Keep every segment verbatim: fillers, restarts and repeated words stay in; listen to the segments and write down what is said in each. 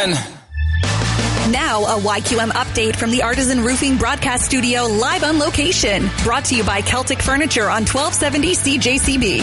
again. Now, a Y Q M update from the Artisan Roofing Broadcast Studio live on location. Brought to you by Celtic Furniture on twelve seventy C J C B.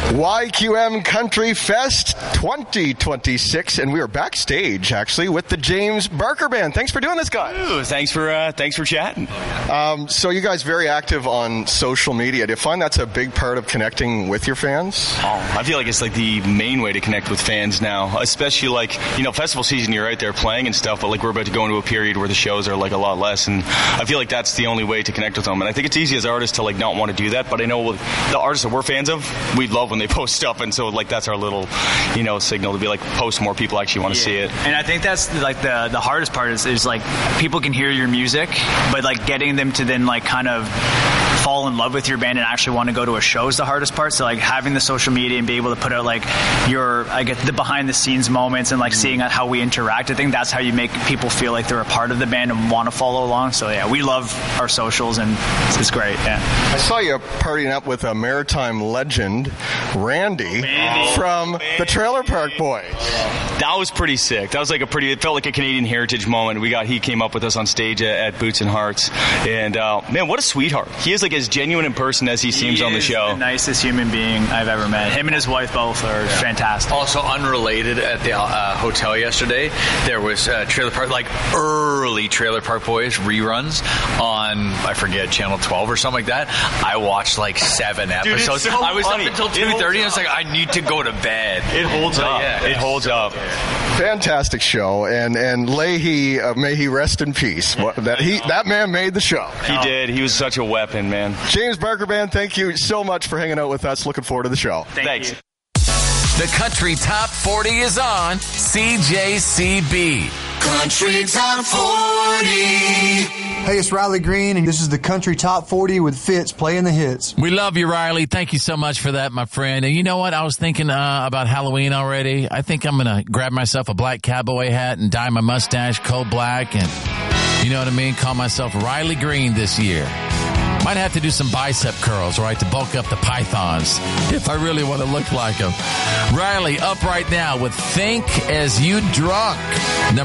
Y Q M Country Fest twenty twenty-six, and we are backstage, actually, with the James Barker Band. Thanks for doing this, guys. Ooh, thanks for uh, thanks for chatting. Um, so you guys very active on social media. Do you find that's a big part of connecting with your fans? Oh, I feel like it's like the main way to connect with fans now, especially like, you know, festival season, you're out there playing and stuff, but like we're about to go into a period where the shows are like a lot less, and I feel like that's the only way to connect with them. And I think it's easy as artists to like not want to do that, but I know the artists that we're fans of, we love when they post stuff, and so like that's our little, you know, signal to be like, post more, people actually want to yeah. see it. And I think that's like the the hardest part is, is like people can hear your music, but like getting them to then like kind of fall in love with your band and actually want to go to a show is the hardest part. So like having the social media and be able to put out like your, I guess, the behind the scenes moments and like seeing how we interact, I think that's how you make people feel like they're a part of the band and want to follow along. So yeah, we love our socials and it's, it's great. Yeah. I saw you partying up with a maritime legend, Randy, Randy. from Randy. the Trailer Park Boys. That was pretty sick. That was like a pretty, it felt like a Canadian heritage moment. We got, he came up with us on stage at, at Boots and Hearts, and uh, man, what a sweetheart. He is like as genuine in person as he, he seems on the show. The nicest human being I've ever met. Him and his wife both are yeah. fantastic. Also unrelated, at the uh, hotel yesterday, there was uh, Trailer Park, like early Trailer Park Boys reruns on, I forget, Channel twelve or something like that. I watched like seven episodes. Dude, so I was funny. up until two thirty, and I was like, I need to go to bed. It holds so, up. Yeah, it holds so up. Good. Fantastic show, and and Leahy, uh, may he rest in peace. What, that he that man made the show. He did. He was such a weapon, man. James Barker Band, thank you so much for hanging out with us. Looking forward to the show. Thank Thanks. You. The Country Top forty is on C J C B. Country Top forty. Hey, it's Riley Green, and this is the Country Top forty with Fitz playing the hits. We love you, Riley. Thank you so much for that, my friend. And you know what? I was thinking uh, about Halloween already. I think I'm going to grab myself a black cowboy hat and dye my mustache coal black and, you know what I mean, call myself Riley Green this year. Might have to do some bicep curls, right, to bulk up the pythons if I really want to look like them. Riley, up right now with Think As You Drunk. Number